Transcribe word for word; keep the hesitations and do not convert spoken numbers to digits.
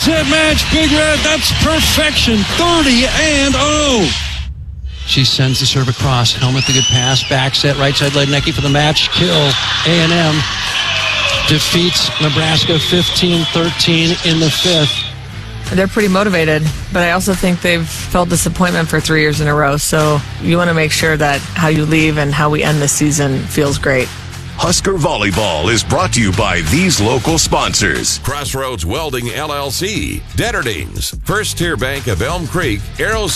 That's it, match. Big Red, that's perfection. thirty and oh. She sends the serve across. Helmet, the good pass. Back set, right side Ledenecki for the match. Kill. A and M defeats Nebraska fifteen thirteen in the fifth. They're pretty motivated, but I also think they've felt disappointment for three years in a row. So you want to make sure that how you leave and how we end the season feels great. Husker Volleyball is brought to you by these local sponsors. Crossroads Welding, L L C, Detterdings, First Tier Bank of Elm Creek, Arrows